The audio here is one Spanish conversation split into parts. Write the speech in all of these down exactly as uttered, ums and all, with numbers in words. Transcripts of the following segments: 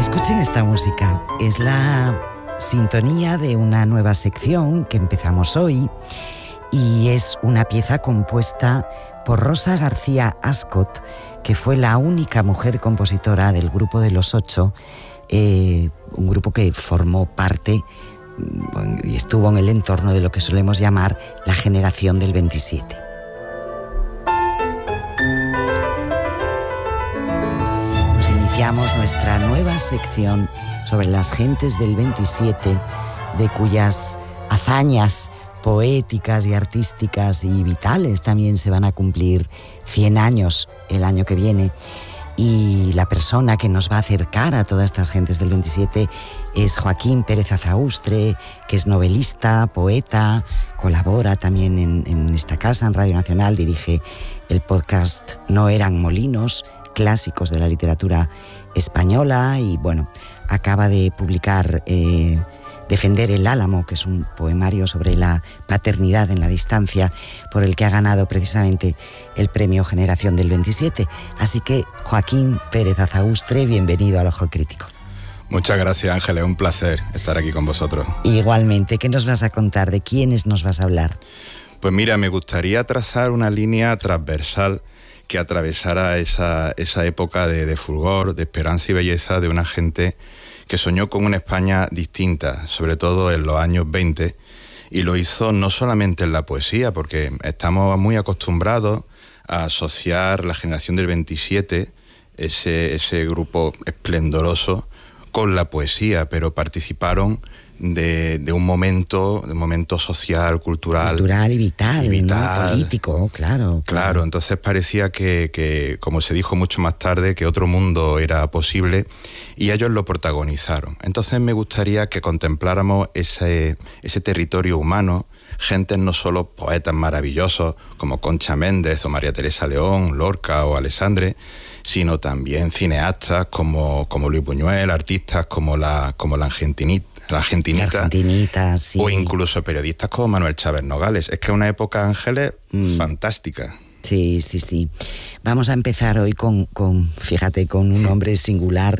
Escuchen esta música. Es la sintonía de una nueva sección que empezamos hoy y es una pieza compuesta por Rosa García Ascot, que fue la única mujer compositora del grupo de Los Ocho, eh, un grupo que formó parte y estuvo en el entorno de lo que solemos llamar la generación del veintisiete. Nos iniciamos nuestra nueva sección sobre las gentes del veintisiete, de cuyas hazañas poéticas y artísticas y vitales también se van a cumplir cien años el año que viene. Y la persona que nos va a acercar a todas estas gentes del veintisiete es Joaquín Pérez Azaustre, que es novelista, poeta, colabora también en, en esta casa, en Radio Nacional, dirige el podcast No eran molinos, clásicos de la literatura española, y bueno, acaba de publicar eh, Defender el Álamo, que es un poemario sobre la paternidad en la distancia, por el que ha ganado precisamente el premio Generación del veintisiete. Así que, Joaquín Pérez Azaustre, bienvenido al Ojo Crítico. Muchas gracias, Ángeles, un placer estar aquí con vosotros. Igualmente, ¿qué nos vas a contar? ¿De quiénes nos vas a hablar? Pues mira, me gustaría trazar una línea transversal que atravesara esa, esa época de, de fulgor, de esperanza y belleza de una gente que soñó con una España distinta, sobre todo en los años veinte, y lo hizo no solamente en la poesía, porque estamos muy acostumbrados a asociar la generación del veintisiete, ese, ese grupo esplendoroso, con la poesía, pero participaron de, de un momento, de un momento social, cultural. Cultural y vital, y vital. ¿no? Político, claro, claro. Claro, entonces parecía que, que, como se dijo mucho más tarde, que otro mundo era posible y ellos lo protagonizaron. Entonces me gustaría que contempláramos ese, ese territorio humano, gentes no solo poetas maravillosos como Concha Méndez o María Teresa León, Lorca o Alessandre, sino también cineastas como, como Luis Buñuel, artistas como la, como la Argentinita, la Argentinita, la Argentinita, sí. O incluso periodistas como Manuel Chávez Nogales. Es que es una época, Ángeles, mm. fantástica. Sí, sí, sí. Vamos a empezar hoy con, con fíjate, con un hombre singular,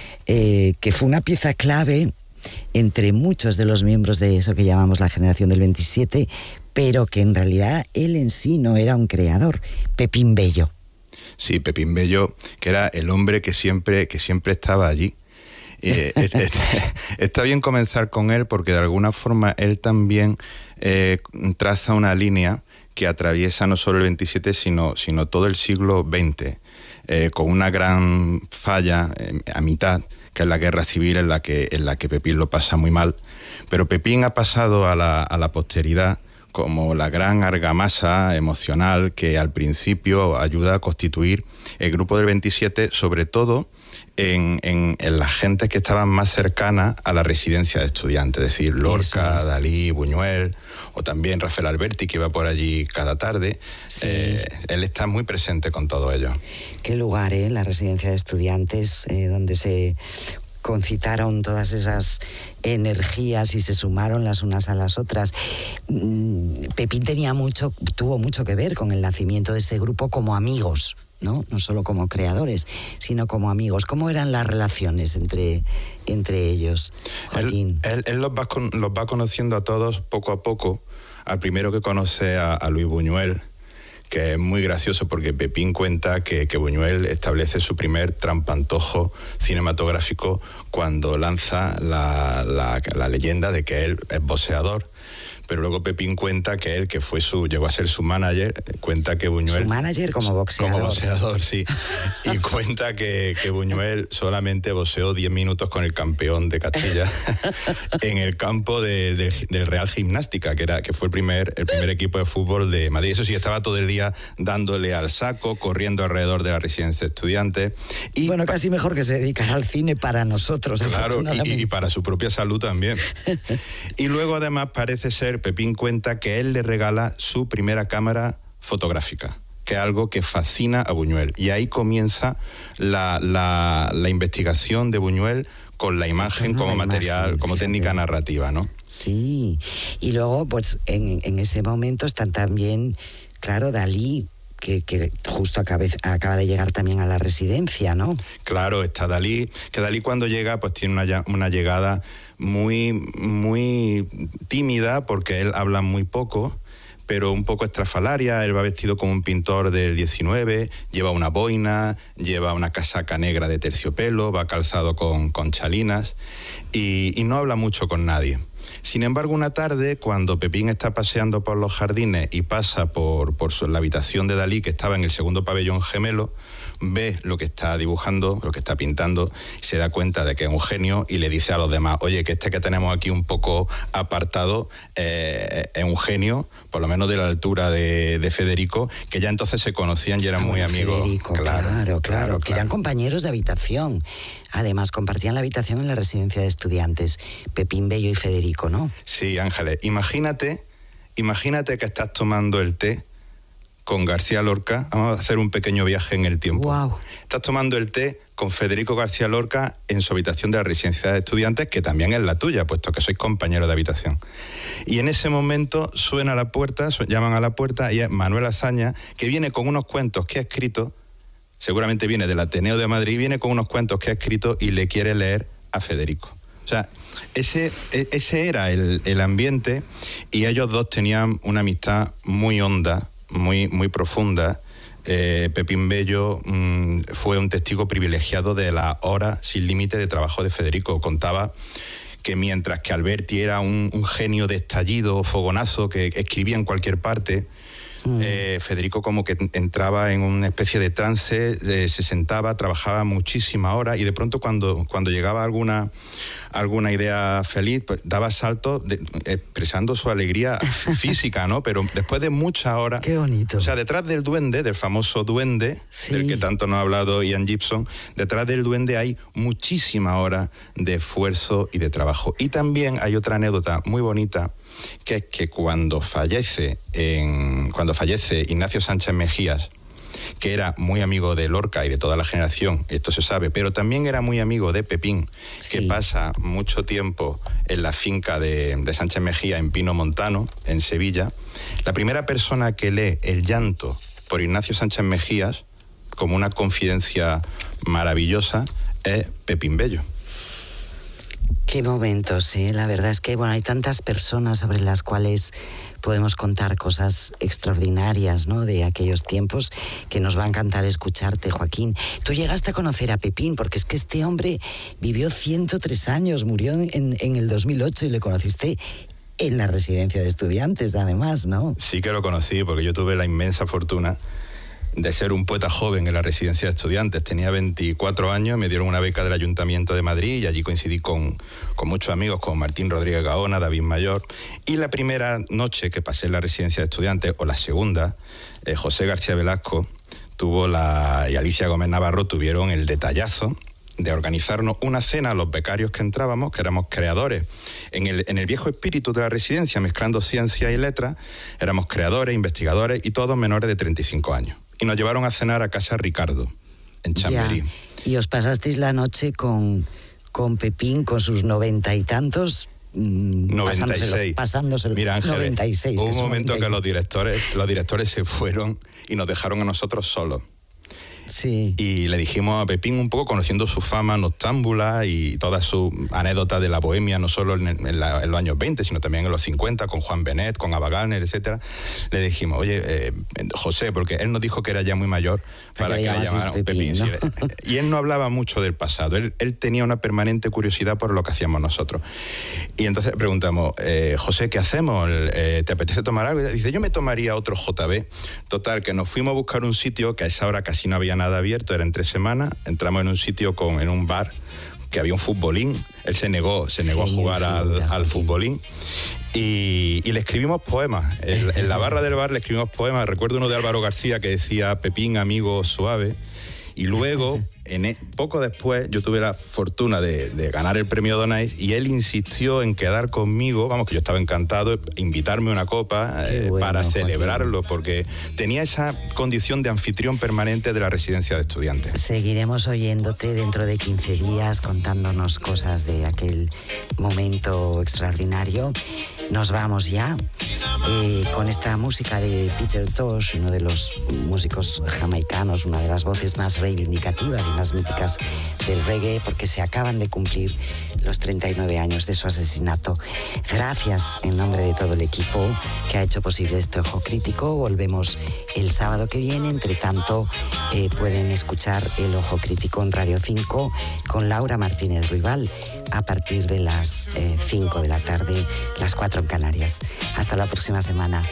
eh, que fue una pieza clave entre muchos de los miembros de eso que llamamos la generación del veintisiete, pero que en realidad él en sí no era un creador, Pepín Bello. Sí, Pepín Bello, que era el hombre que siempre, que siempre estaba allí. Eh, eh, eh, está bien comenzar con él porque de alguna forma él también eh, traza una línea que atraviesa no solo el veintisiete, sino, sino todo el siglo veinte, eh, con una gran falla eh, a mitad, que es la guerra civil en la que, en la que Pepín lo pasa muy mal. Pero Pepín ha pasado a la, a la posteridad como la gran argamasa emocional que al principio ayuda a constituir el grupo del veintisiete, sobre todo en, en, en las gentes que estaban más cercanas a la residencia de estudiantes, es decir, Lorca, es. Dalí, Buñuel, o también Rafael Alberti, que iba por allí cada tarde. Sí. Eh, él está muy presente con todo ello. Qué lugar, ¿eh? La residencia de estudiantes, eh, donde se concitaron todas esas energías y se sumaron las unas a las otras. Pepín tenía mucho, tuvo mucho que ver con el nacimiento de ese grupo como amigos, ¿no? No solo como creadores, sino como amigos. ¿Cómo eran las relaciones entre, entre ellos, Joaquín? Él, él, él los, va con, los va conociendo a todos poco a poco. Al primero que conoce a, a Luis Buñuel, que es muy gracioso porque Pepín cuenta que, que Buñuel establece su primer trampantojo cinematográfico cuando lanza la, la, la leyenda de que él es boxeador. Pero luego Pepín cuenta que él, que fue su, llegó a ser su manager, cuenta que Buñuel... Su manager como boxeador. Como boxeador, sí. Y cuenta que, que Buñuel solamente boxeó diez minutos con el campeón de Castilla en el campo de, de, del Real Gimnástica, que, era, que fue el primer, el primer equipo de fútbol de Madrid. Eso sí, estaba todo el día dándole al saco, corriendo alrededor de la residencia de estudiantes. Y bueno, casi mejor que se dedicara al cine para nosotros, claro, y, y para su propia salud también. Y luego además parece ser, Pepín cuenta que él le regala su primera cámara fotográfica, que es algo que fascina a Buñuel. Y ahí comienza la, la, la investigación de Buñuel con la imagen como material, imagen, como técnica fíjate. narrativa, ¿no? Sí, y luego pues en, en ese momento están también, claro, Dalí, que, que justo acabe, acaba de llegar también a la residencia, ¿no? Claro, está Dalí, que Dalí cuando llega pues tiene una, una llegada muy, muy tímida porque él habla muy poco, pero un poco estrafalaria. Él va vestido como un pintor del diecinueve, lleva una boina, lleva una casaca negra de terciopelo, va calzado con, con chalinas y, y no habla mucho con nadie. Sin embargo, una tarde, cuando Pepín está paseando por los jardines y pasa por, por la habitación de Dalí, que estaba en el segundo pabellón gemelo, ve lo que está dibujando, lo que está pintando, y se da cuenta de que es un genio y le dice a los demás, oye, que este que tenemos aquí un poco apartado eh, es un genio, por lo menos de la altura de, de Federico, que ya entonces se conocían y eran ah, muy bueno, amigos. Federico, claro, claro, claro, claro, que eran compañeros de habitación. Además, compartían la habitación en la residencia de estudiantes, Pepín Bello y Federico, ¿no? Sí, Ángeles, imagínate, imagínate que estás tomando el té con García Lorca. Vamos a hacer un pequeño viaje en el tiempo. Wow. Estás tomando el té con Federico García Lorca en su habitación de la residencia de estudiantes, que también es la tuya, puesto que sois compañeros de habitación. Y en ese momento suena la puerta, llaman a la puerta, y es Manuel Azaña, que viene con unos cuentos que ha escrito, seguramente viene del Ateneo de Madrid, viene con unos cuentos que ha escrito y le quiere leer a Federico. O sea, ese, ese era el, el ambiente, y ellos dos tenían una amistad muy honda, muy, muy profunda. Eh, Pepín Bello mmm, fue un testigo privilegiado de la hora sin límite de trabajo de Federico. Contaba que mientras que Alberti era un, un genio de estallido, fogonazo, que escribía en cualquier parte, mm. eh, Federico como que entraba en una especie de trance, eh, se sentaba, trabajaba muchísimas horas, y de pronto cuando, cuando llegaba alguna, alguna idea feliz, pues daba saltos de, expresando su alegría física, ¿no? Pero después de muchas horas... ¡Qué bonito! O sea, detrás del duende, del famoso duende, sí, del que tanto nos ha hablado Ian Gibson, detrás del duende hay muchísimas horas de esfuerzo y de trabajo. Y también hay otra anécdota muy bonita, que es que cuando fallece, en, cuando fallece Ignacio Sánchez Mejías, que era muy amigo de Lorca y de toda la generación, esto se sabe, pero también era muy amigo de Pepín, sí, que pasa mucho tiempo en la finca de, de Sánchez Mejía, en Pino Montano, en Sevilla. La primera persona que lee el llanto por Ignacio Sánchez Mejías, como una confidencia maravillosa, es Pepín Bello. Qué momentos, ¿eh? La verdad es que bueno, hay tantas personas sobre las cuales podemos contar cosas extraordinarias, ¿no?, de aquellos tiempos, que nos va a encantar escucharte, Joaquín. Tú llegaste a conocer a Pepín, porque es que este hombre vivió ciento tres años, murió en, en el dos mil ocho, y le conociste en la residencia de estudiantes, además, ¿no? Sí que lo conocí, porque yo tuve la inmensa fortuna de ser un poeta joven en la residencia de estudiantes. Tenía veinticuatro años, me dieron una beca del Ayuntamiento de Madrid y allí coincidí con, con muchos amigos, como Martín Rodríguez Gaona, David Mayor. Y la primera noche que pasé en la residencia de estudiantes, o la segunda, eh, José García Velasco tuvo la, y Alicia Gómez Navarro tuvieron el detallazo de organizarnos una cena a los becarios que entrábamos, que éramos creadores. En el, en el viejo espíritu de la residencia, mezclando ciencia y letras, éramos creadores, investigadores y todos menores de treinta y cinco años. Y nos llevaron a cenar a casa Ricardo, en Chamberí. Ya. Y os pasasteis la noche con, con Pepín, con sus noventa y tantos... noventa y seis. Pasándoselo. Mira, Ángeles, noventa y seis, hubo un que momento que los directores, los directores se fueron y nos dejaron a nosotros solos. Sí. Y le dijimos a Pepín, un poco conociendo su fama noctámbula y todas sus anécdotas de la bohemia, no solo en, en, la, en los años veinte, sino también en los cincuenta, con Juan Benet, con Ava Gardner, etcétera. Le dijimos, oye, eh, José, porque él nos dijo que era ya muy mayor para, para que, que le llamaran Pepín. ¿No? Sí, y él no hablaba mucho del pasado, él, él tenía una permanente curiosidad por lo que hacíamos nosotros. Y entonces le preguntamos, eh, José, ¿qué hacemos? Eh, ¿Te apetece tomar algo? Y dice, yo me tomaría otro J B. Total, que nos fuimos a buscar un sitio que a esa hora casi no había nada abierto, era entre semanas, entramos en un sitio con, en un bar que había un futbolín, él se negó, se negó sí, a jugar al, al futbolín y, y le escribimos poemas, en, en la barra del bar le escribimos poemas. Recuerdo uno de Álvaro García que decía Pepín, amigo suave, y luego En e, poco después yo tuve la fortuna de, de ganar el premio Donais y él insistió en quedar conmigo, vamos, que yo estaba encantado, invitarme una copa eh, bueno, para celebrarlo, Joaquín. Porque tenía esa condición de anfitrión permanente de la residencia de estudiantes. Seguiremos oyéndote dentro de quince días, contándonos cosas de aquel momento extraordinario. Nos vamos ya eh, con esta música de Peter Tosh, uno de los músicos jamaicanos, una de las voces más reivindicativas y más míticas del reggae, porque se acaban de cumplir los treinta y nueve años de su asesinato. Gracias en nombre de todo el equipo que ha hecho posible este Ojo Crítico. Volvemos el sábado que viene. Entre tanto, eh, pueden escuchar el Ojo Crítico en Radio cinco con Laura Martínez Ruibal a partir de las eh, cinco de la tarde, las cuatro en Canarias. Hasta la próxima semana.